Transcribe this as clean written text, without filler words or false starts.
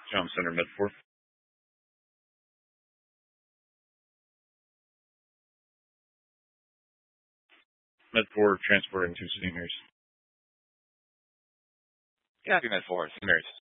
John Center, Med 4. Med 4 transporting 2 seniors. Copy, Med 4, St. Mary's.